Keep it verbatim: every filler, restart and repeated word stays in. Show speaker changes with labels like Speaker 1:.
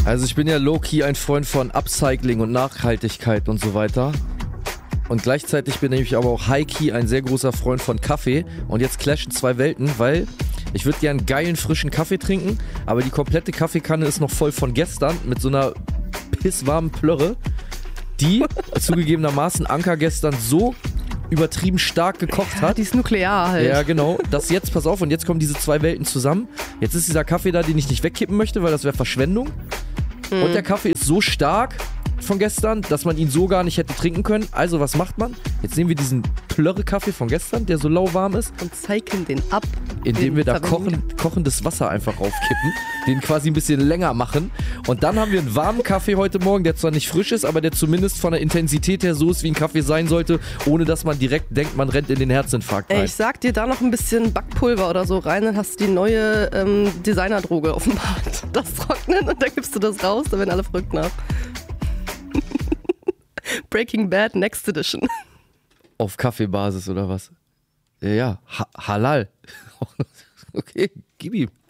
Speaker 1: Also ich bin ja low-key ein Freund von Upcycling und Nachhaltigkeit und so weiter. Und gleichzeitig bin ich aber auch high-key ein sehr großer Freund von Kaffee. Und jetzt clashen zwei Welten, weil ich würde gern geilen, frischen Kaffee trinken, aber die komplette Kaffeekanne ist noch voll von gestern mit so einer pisswarmen Plörre, die zugegebenermaßen Anka gestern so übertrieben stark gekocht
Speaker 2: Ja,
Speaker 1: hat.
Speaker 2: die ist nuklear halt.
Speaker 1: Ja, genau. Das jetzt, pass auf, und jetzt kommen diese zwei Welten zusammen. Jetzt ist dieser Kaffee da, den ich nicht wegkippen möchte, weil das wäre Verschwendung. Mhm. Und der Kaffee ist so stark von gestern, dass man ihn so gar nicht hätte trinken können. Also, was macht man? Jetzt nehmen wir diesen Plörre-Kaffee von gestern, der so lauwarm ist.
Speaker 2: Und zeigen den ab.
Speaker 1: Indem wir da kochen, kochendes Wasser einfach raufkippen, den quasi ein bisschen länger machen. Und dann haben wir einen warmen Kaffee heute Morgen, der zwar nicht frisch ist, aber der zumindest von der Intensität her so ist, wie ein Kaffee sein sollte, ohne dass man direkt denkt, man rennt in den Herzinfarkt rein.
Speaker 2: Ey, ich sag dir da noch ein bisschen Backpulver oder so rein, dann hast du die neue ähm, Designerdroge auf dem Markt. Das trocknen und dann gibst du das raus, dann werden alle verrückt nach. Breaking Bad Next Edition.
Speaker 1: Auf Kaffeebasis oder was? Ja, ja. Ha- halal. Okay, gib ihm.